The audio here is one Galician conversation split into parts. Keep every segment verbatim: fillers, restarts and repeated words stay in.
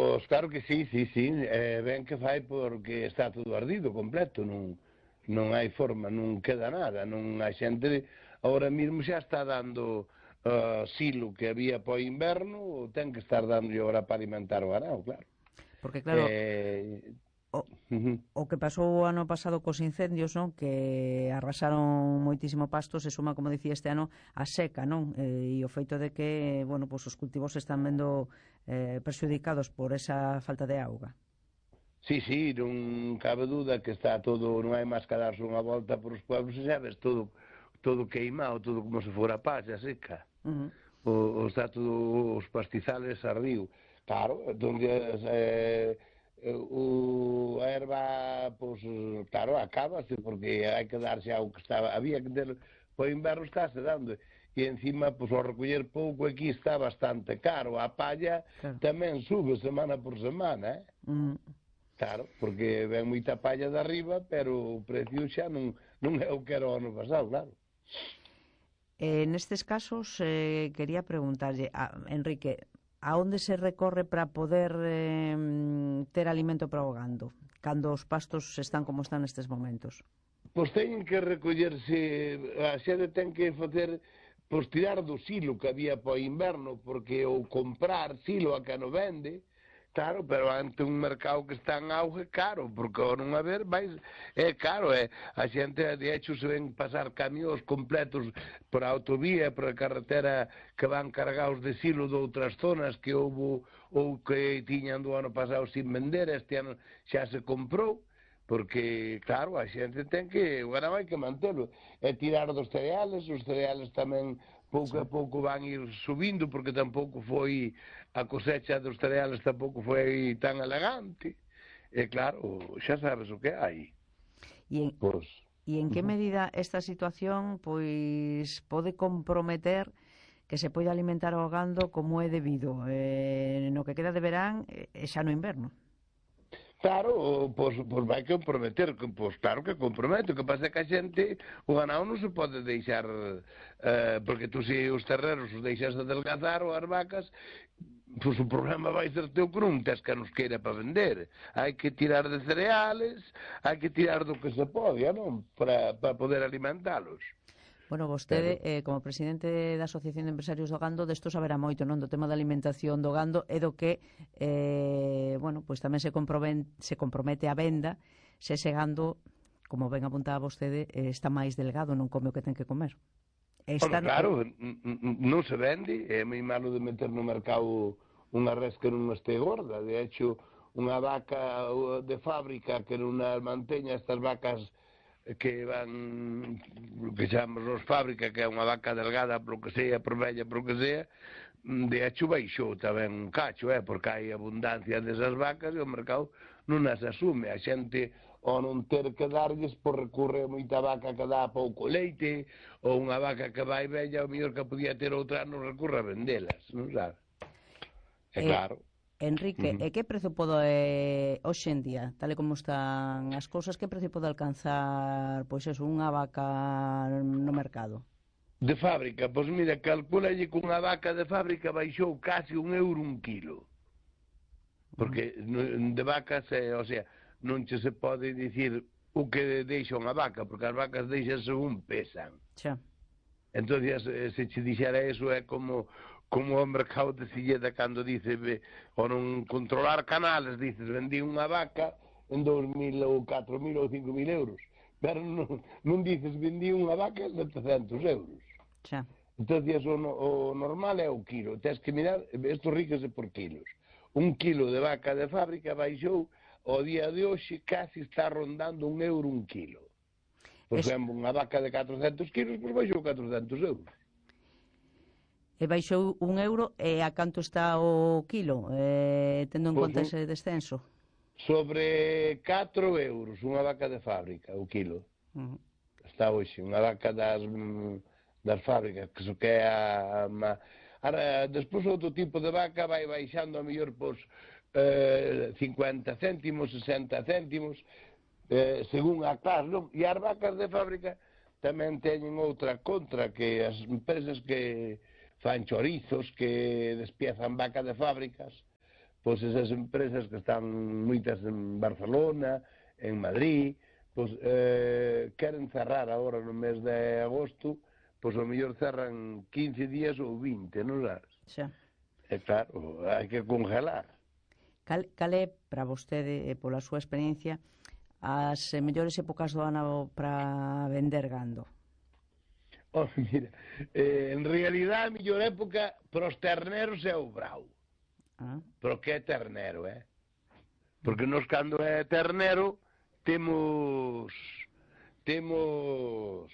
Pois claro que sí, sí, sí, eh, ben que fai porque está todo ardido completo, non, non hai forma, non queda nada, non a xente agora mesmo xa está dando uh, silo que había para o inverno, ten que estar dando agora para alimentar o ganado, claro. Porque claro, Eh, o, uh -huh. o que pasou o ano pasado cos incendios, non? Que arrasaron moitísimo pasto, se suma, como dicía este ano, a seca, non? Eh, e o feito de que, bueno, pues os cultivos se están vendo eh, perxudicados por esa falta de auga. Sí, sí, non cabe duda que está todo, non hai máis que darse unha volta por os pueblos e xa ves todo, todo queimado, todo como se fora palla seca. Uh -huh. O, o está todo, os pastizales ardiu. Claro, entonces eh, o, a erva, pues, claro, acabase porque hai que darse ao que estaba, había que ter, o inverno estáse dando, e encima, pues, ao recoller pouco aquí está bastante caro, a palla Claro. tamén sube semana por semana, eh? Uh -huh. Claro, porque ven moita palla de arriba, pero o precio xa non, non é o que era o ano pasado, claro. Eh, nestes casos, eh, quería preguntarlle, a Enrique, a onde se recorre para poder eh, ter alimento para o gando, cando os pastos están como están nestes momentos? Pois teñen que recollerse, a xente ten que facer, pois tirar do silo que había para o inverno, porque ou comprar silo a que non vende, claro, pero ante un mercado que está en auge, caro, porque ao non haber, vais, é caro, é, a xente, de hecho, se ven pasar camións completos por a autovía, por a carretera, que van cargados de silo de outras zonas que houve, ou que tiñan do ano pasado sin vender, este ano xa se comprou, porque, claro, a xente ten que, o ganado hai que mantelo, e tirar dos cereales, os cereales tamén pouco Sí. a pouco van ir subindo, porque tampouco foi, a cosecha dos cereales tampouco foi tan elegante, e claro, xa sabes o que hai. E en, Pois, e en que medida esta situación pois pode comprometer que se poida alimentar o gando como é debido eh, no que queda de verán e eh, xa no inverno? claro, pois, pois vai comprometer, pois claro que compromete, o que pasa é que a xente, o ganado non se pode deixar, eh, porque tú se os terreros os deixas de adelgazar ou as vacas, pois o problema vai ser teu que non tes que nos queira para vender, hai que tirar de cereales, hai que tirar do que se pode, non? Para, para poder alimentalos. Bueno, vostede, Pero, eh, como presidente da Asociación de Empresarios do Gando, desto saberá moito, non? Do tema da alimentación do gando e do que, eh, bueno, pois tamén se compromete, se compromete a venda se ese gando, como ben apuntaba vostede, eh, está máis delgado, non come o que ten que comer. bueno, Esta, claro, non se vende, é moi malo de meter no mercado unha res que non este gorda, de hecho, unha vaca de fábrica que non manteña estas vacas que van, que chamamos fábrica, que é unha vaca delgada, por que sea, por bella, por que sea, de hecho baixou tamén un cacho, eh, porque hai abundancia desas vacas e o mercado non as asume. A xente, ao non ter que darlles, por recurre a moita vaca que dá pouco leite, ou unha vaca que vai bella, o mellor que podía ter outra non recurre a vendelas, non sabe? É eh, claro. Enrique, Uh -huh. e que prezo pode, hoxe en día, tal e como están as cousas, que prezo pode alcanzar, pois eso, unha vaca no mercado? De fábrica, pois mira, calculalle que unha vaca de fábrica baixou casi un euro un kilo. Porque de vacas, eh, o sea, non che se pode dicir o que deixa unha vaca, porque as vacas deixan según pesan. Xa. Entonces, se che dixera eso é como como o mercado de Silleda cando dice, o non controlar canales, dices, vendí unha vaca en dos mil ou catro mil ou cinco mil euros, pero non, non dices, vendí unha vaca en setecientos euros. Xa. Entonces, o, o normal é o kilo, tens que mirar, isto ríquese por kilos. Un kilo de vaca de fábrica baixou, ao día de hoxe casi está rondando un euro un kilo. Por Es... exemplo, unha vaca de catrocentos kilos, pois baixou catrocentos euros. E baixou un euro, e a canto está o kilo, eh, tendo en Pois conta un, ese descenso? sobre catro euros unha vaca de fábrica, o kilo. Uh -huh. Está hoxe, unha vaca das, das fábricas, que so que é a... a Ahora, despois outro tipo de vaca vai baixando a mellor pois, eh, cincuenta céntimos, sesenta céntimos, eh, según a clase, non? E as vacas de fábrica tamén teñen outra contra, que as empresas que fan chorizos, que despiezan vaca de fábricas, pois esas empresas que están moitas en Barcelona, en Madrid, pois eh, queren cerrar agora no mes de agosto, pois ao mellor cerran quince días ou vinte, non sabes? Xa. E claro, hai que congelar. Cal, cal é, para vostede, e pola súa experiencia, as eh, mellores épocas do ano para vender gando? Oh, mira, eh, en realidad a mellor época para os terneros é o brao. Ah. Pero que é ternero, eh? Porque nos cando é ternero temos temos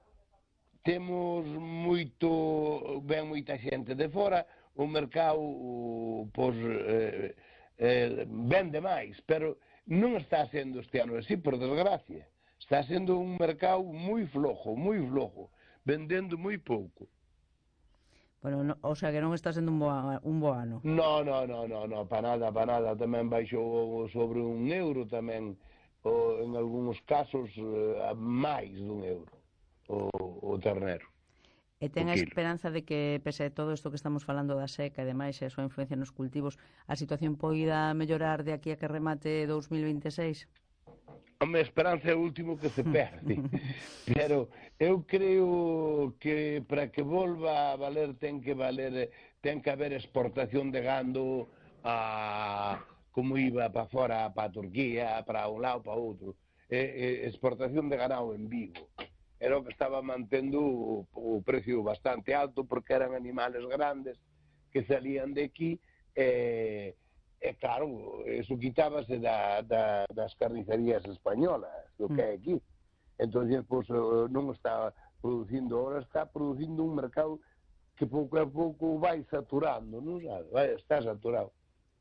temos moito, ben moita xente de fora, o mercado pois, eh, eh, vende máis, pero non está sendo este ano así, por desgracia. Está sendo un mercado moi flojo, moi flojo, vendendo moi pouco. Bueno, no, o sea que non está sendo un bo, un bo ano. No, no, no, no, no, para nada, para nada, tamén baixou sobre un euro tamén, o, en algúns casos eh, máis dun euro o, o ternero. E ten a esperanza de que, pese a todo isto que estamos falando da seca e demais, e a súa influencia nos cultivos, a situación poida mellorar de aquí a que remate dous mil vinte e seis? A minha esperanza é o último que se perde, pero eu creo que para que volva a valer ten que valer, ten que haber exportación de gando a, como iba para fora, para a Turquía, para un lado, para outro, e, e, exportación de ganado en Vigo. Era o que estaba mantendo o, o precio bastante alto porque eran animales grandes que salían de aquí e, e claro, eso quitábase da, da, das carnicerías españolas, do que é aquí. Entón, pois, non está producindo, ahora está producindo un mercado que pouco a pouco vai saturando, non sabe? Vai, está saturado.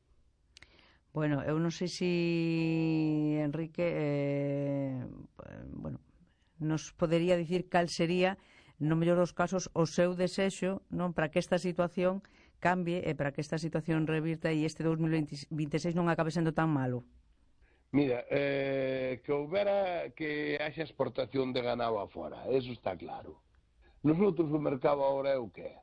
Bueno, eu non sei se Enrique, eh, bueno, nos podería dicir cal sería, no mellor dos casos, o seu desexo, non, para que esta situación cambie e para que esta situación revirta e este dous mil vinte e seis non acabe sendo tan malo. Mira, eh, que houbera que haxa exportación de ganado afora, eso está claro. Nosotros o mercado agora é o que é.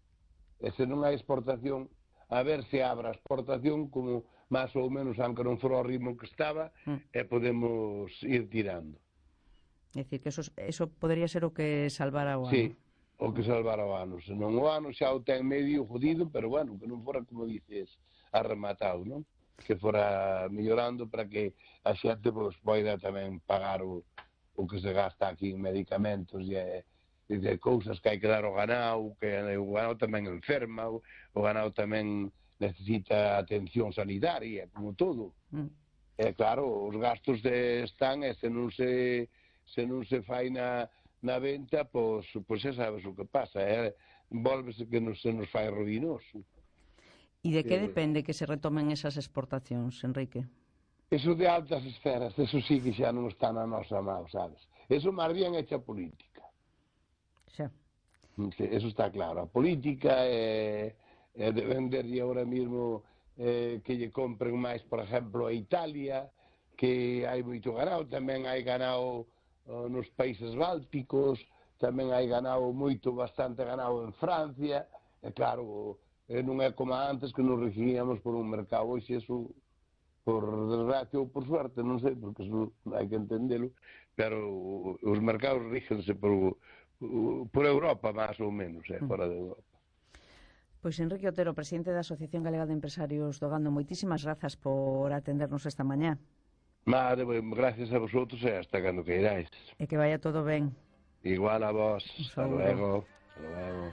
E se non hai exportación, a ver se abra a exportación como máis ou menos, aunque non fora o ritmo que estaba, mm. e podemos ir tirando. É dicir, que eso, eso podría ser o que salvara o ano. Sí, o que salvara o ano. Se non o ano xa o ten medio jodido, pero bueno, que non fora, como dices, arrematado, non? Que fora mellorando para que a xente pues, poida tamén pagar o, o que se gasta aquí en medicamentos e, e de cousas que hai que dar ao ganado, que o ganado tamén enferma, o, o ganado tamén necesita atención sanitaria, como todo. Mm. E claro, os gastos de, están, e se non se se non se fai na, na venta, pois, pois xa sabes o que pasa, eh? Volvese que non se nos fai ruinoso. E de que eh, depende que se retomen esas exportacións, Enrique? Eso de altas esferas, eso sí que xa non está na nosa mão, sabes? Eso máis bien é xa política. Xa. Eso está claro. A política é, é de venderlle ahora mismo eh, que lle compren máis, por exemplo, a Italia, que hai moito ganado, tamén hai ganado nos países bálticos, tamén hai ganado moito, bastante ganado en Francia, e claro, non é como antes que nos regíamos por un mercado, hoxe eso, por desgracia ou por suerte, non sei, porque eso hai que entendelo, pero os mercados rígense por, por Europa, máis ou menos, é, fora de Europa. Pois Enrique Otero, presidente da Asociación Galega de Empresarios do Gando, moitísimas grazas por atendernos esta mañá. Madre, gracias a vosotros e hasta cando queiráis. E que vaya todo ben. Igual a vos. Hasta luego. Hasta luego.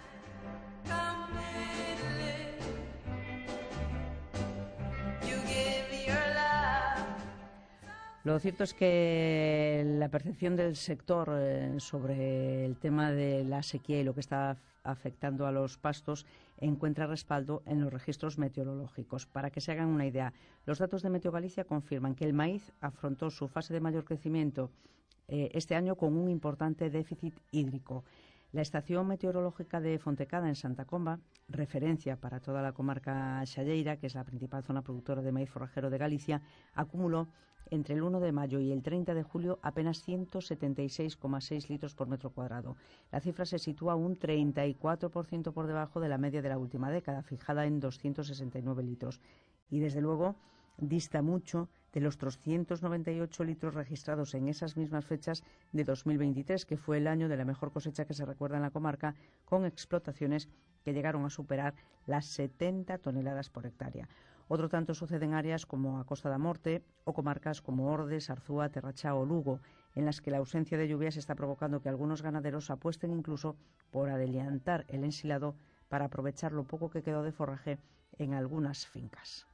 Lo cierto es que la percepción del sector eh, sobre el tema de la sequía y lo que está afectando a los pastos encuentra respaldo en los registros meteorológicos. Para que se hagan una idea, los datos de Meteo Galicia confirman que el maíz afrontó su fase de mayor crecimiento eh, este año con un importante déficit hídrico. La estación meteorológica de Fontecada, en Santa Comba, referencia para toda la comarca xalleira, que es la principal zona productora de maíz forrajero de Galicia, acumuló entre el uno de mayo y el treinta de julio apenas ciento setenta y seis coma seis litros por metro cuadrado. La cifra se sitúa un treinta y cuatro por ciento por debajo de la media de la última década, fijada en doscientos sesenta y nueve litros. y desde luego dista mucho de los trescientos noventa y ocho litros registrados en esas mismas fechas de dos mil veintitrés, que fue el año de la mejor cosecha que se recuerda en la comarca, con explotaciones que llegaron a superar las setenta toneladas por hectárea. Otro tanto sucede en áreas como a Costa da Morte o comarcas como Ordes, Arzúa, Terrachá o Lugo, en las que la ausencia de lluvias está provocando que algunos ganaderos apuesten incluso por adelantar el ensilado para aprovechar lo poco que quedó de forraje en algunas fincas.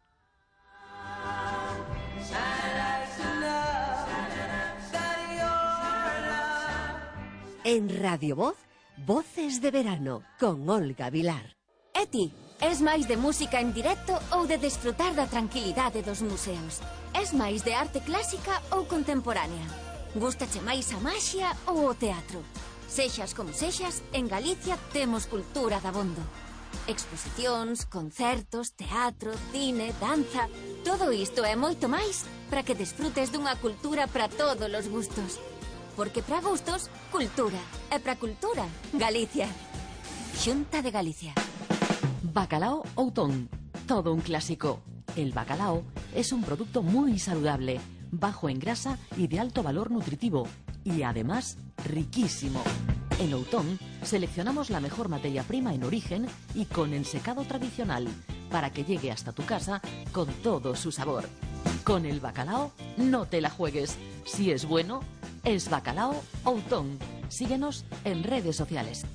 En Radio Voz, Voces de Verano, con Olga Vilar. E ti, es máis de música en directo ou de desfrutar da tranquilidade dos museos? Es máis de arte clásica ou contemporánea? Gústache máis a maxia ou o teatro? Sexas como sexas, en Galicia temos cultura dabondo. Exposicións, concertos, teatro, cine, danza... Todo isto e moito máis para que desfrutes dunha cultura para todos os gustos. Porque para gustos, cultura. E para cultura, Galicia. Xunta de Galicia. Bacalao Outón. Todo un clásico. El bacalao es un producto muy saludable, bajo en grasa y de alto valor nutritivo. Y además, riquísimo. En Outón seleccionamos la mejor materia prima en origen y con ensecado tradicional, para que llegue hasta tu casa con todo su sabor. Con el bacalao no te la juegues. Si es bueno, es Bacalao Outón. Síguenos en redes sociales.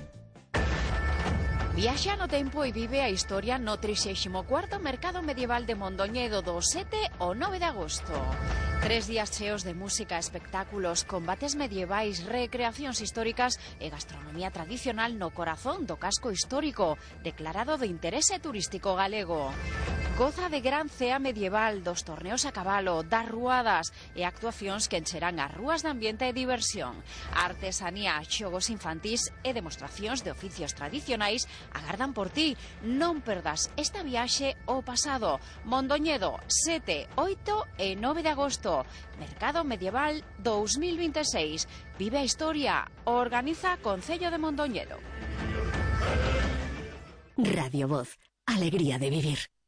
Viaxa no tempo e vive a historia no trixésimo cuarto Mercado Medieval de Mondoñedo do sete ao nove de agosto. Tres días cheos de música, espectáculos, combates medievais, recreacións históricas e gastronomía tradicional no corazón do casco histórico, declarado de interese turístico galego. Goza de gran cea medieval, dos torneos a cabalo, das ruadas e actuacións que encherán as rúas de ambiente e diversión. Artesanía, xogos infantís e demostracións de oficios tradicionais agardan por ti. Non perdas esta viaxe ao pasado. Mondoñedo, sete, oito e nove de agosto. Mercado Medieval dos mil veintiséis. Vive a historia. Organiza Concello de Mondoñedo. Radio Voz. Alegría de vivir.